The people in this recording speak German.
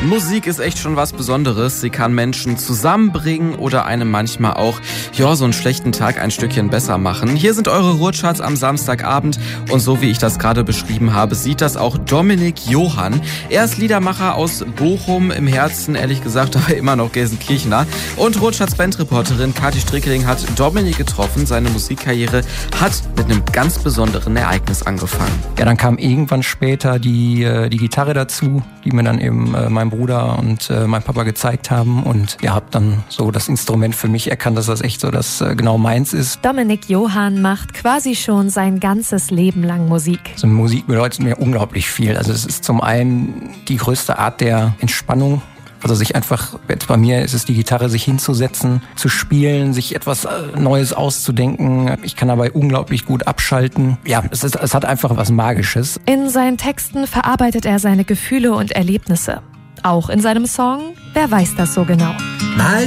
Musik ist echt schon was Besonderes. Sie kann Menschen zusammenbringen oder einem manchmal auch, so einen schlechten Tag ein Stückchen besser machen. Hier sind eure Ruhrcharts am Samstagabend und so wie ich das gerade beschrieben habe, sieht das auch Dominik Johann. Er ist Liedermacher aus Bochum, im Herzen ehrlich gesagt aber immer noch Gelsenkirchener. Und Ruhrcharts Bandreporterin Kathi Strickeling hat Dominik getroffen. Seine Musikkarriere hat mit einem ganz besonderen Ereignis angefangen. Ja, dann kam irgendwann später die Gitarre dazu, die mir dann eben mein Bruder und mein Papa gezeigt haben. Und ja, habe dann so das Instrument für mich erkannt, dass das echt so das genau meins ist. Dominik Johann macht quasi schon sein ganzes Leben lang Musik. Also Musik bedeutet mir unglaublich viel. Also es ist zum einen die größte Art der Entspannung. Also sich einfach, bei mir ist es die Gitarre, sich hinzusetzen, zu spielen, sich etwas Neues auszudenken. Ich kann dabei unglaublich gut abschalten. Ja, es hat einfach was Magisches. In seinen Texten verarbeitet er seine Gefühle und Erlebnisse. Auch in seinem Song Wer weiß das so genau. Mal